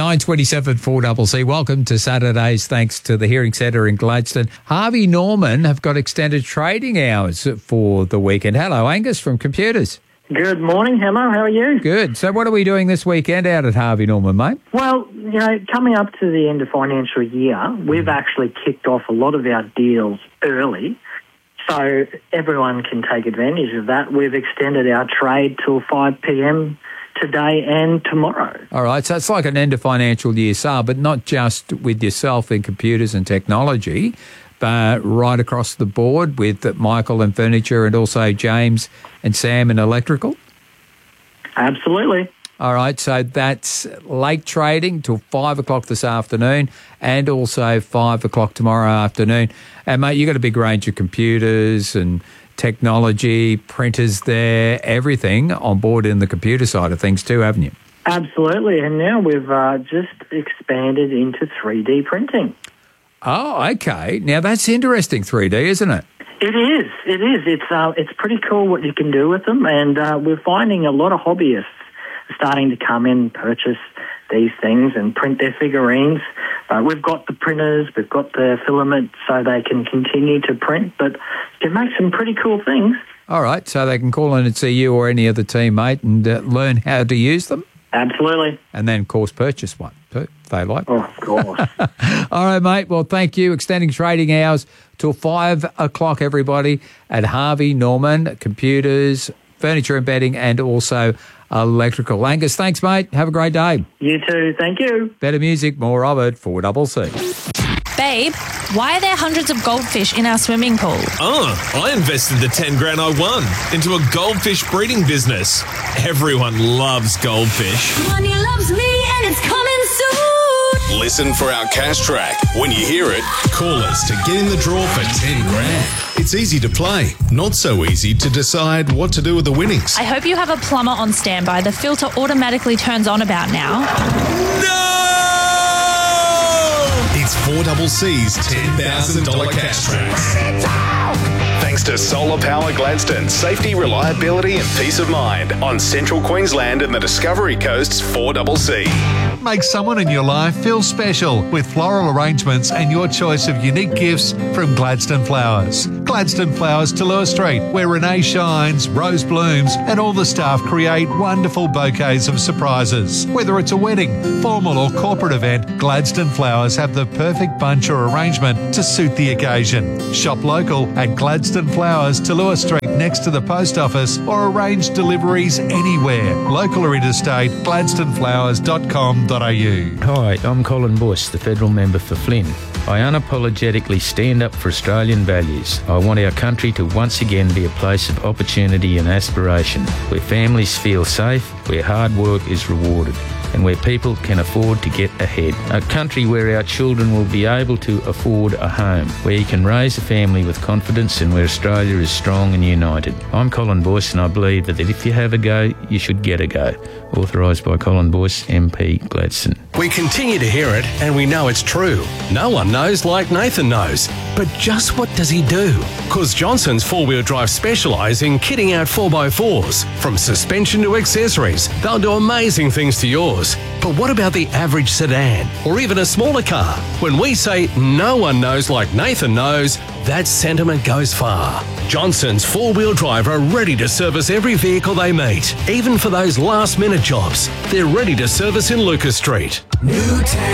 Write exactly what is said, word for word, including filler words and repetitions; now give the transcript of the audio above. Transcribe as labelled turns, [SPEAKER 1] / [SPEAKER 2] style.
[SPEAKER 1] nine twenty-seven four C C. Welcome to Saturdays, thanks to the Hearing Centre in Gladstone. Harvey Norman have got extended trading hours for the weekend. Hello, Angus from Computers.
[SPEAKER 2] Good morning, Hemo. How are you?
[SPEAKER 1] Good. So what are we doing this weekend out at Harvey Norman, mate?
[SPEAKER 2] Well, you know, coming up to the end of financial year, we've actually kicked off a lot of our deals early, so everyone can take advantage of that. We've extended our trade till five p.m. today and tomorrow.
[SPEAKER 1] All right, so it's like an end of financial year sale, but not just with yourself in computers and technology, but right across the board with Michael in furniture and also James and Sam in electrical?
[SPEAKER 2] Absolutely.
[SPEAKER 1] All right, so that's late trading till five o'clock this afternoon and also five o'clock tomorrow afternoon. And, mate, you've got a big range of computers and technology, printers there, everything on board in the computer side of things too, haven't you?
[SPEAKER 2] Absolutely, and now we've uh, just expanded into three D printing.
[SPEAKER 1] Oh, okay. Now that's interesting, three D, isn't it?
[SPEAKER 2] It is. It is. It's uh, it's pretty cool what you can do with them, and uh, we're finding a lot of hobbyists starting to come in, purchase these things and print their figurines. Uh, we've got the printers, we've got the filament so they can continue to print, but you can make some pretty cool things.
[SPEAKER 1] All right, so they can call in and see you or any other teammate and uh, learn how to use them?
[SPEAKER 2] Absolutely.
[SPEAKER 1] And then, of course, purchase one too, if they like.
[SPEAKER 2] Oh, of course.
[SPEAKER 1] All right, mate. Well, thank you. Extending trading hours till five o'clock, everybody, at Harvey Norman Computers, Furniture and Bedding, and also electrical. Angus, thanks, mate. Have a great day.
[SPEAKER 2] You too. Thank you.
[SPEAKER 1] Better music, more of it, four C C.
[SPEAKER 3] Babe, why are there hundreds of goldfish in our swimming pool?
[SPEAKER 4] Oh, I invested the ten grand I won into a goldfish breeding business. Everyone loves goldfish.
[SPEAKER 5] Money loves me and it's coming soon.
[SPEAKER 6] Listen for our cash track. When you hear it,
[SPEAKER 4] Call us to get in the draw for ten grand.
[SPEAKER 6] it's easy to play, not so easy to decide what to do with the winnings.
[SPEAKER 3] I hope you have a plumber on standby. The filter automatically turns on about now.
[SPEAKER 4] No!
[SPEAKER 6] It's four C C's ten thousand dollars cash track. Thanks to Solar Power Gladstone, safety, reliability and peace of mind on Central Queensland and the Discovery Coast's four C C.
[SPEAKER 7] Make someone in your life feel special with floral arrangements and your choice of unique gifts from Gladstone Flowers. Gladstone Flowers, Tallulah Street, where Renee shines, Rose blooms, and all the staff create wonderful bouquets of surprises. Whether it's a wedding, formal or corporate event, Gladstone Flowers have the perfect bunch or arrangement to suit the occasion. Shop local at Gladstone Flowers, Tallulah Street, next to the post office, or arrange deliveries anywhere. Local or interstate, gladstone flowers dot com dot a u.
[SPEAKER 8] Hi, I'm Colin Bush, the federal member for Flynn. I unapologetically stand up for Australian values. I want our country to once again be a place of opportunity and aspiration, where families feel safe, where hard work is rewarded, and where people can afford to get ahead. A country where our children will be able to afford a home, where you can raise a family with confidence and where Australia is strong and united. I'm Colin Boyce and I believe that if you have a go, you should get a go. Authorised by Colin Boyce, M P, Gladstone.
[SPEAKER 9] We continue to hear it and we know it's true. No one knows like Nathan knows. But just what does he do? Because Johnson's four-wheel drive specialise in kitting out four by fours. From suspension to accessories, they'll do amazing things to yours. But what about the average sedan or even a smaller car? When we say no one knows like Nathan knows, that sentiment goes far. Johnson's four-wheel drive are ready to service every vehicle they meet, even for those last-minute jobs. They're ready to service in Lucas Street.
[SPEAKER 5] Newtown.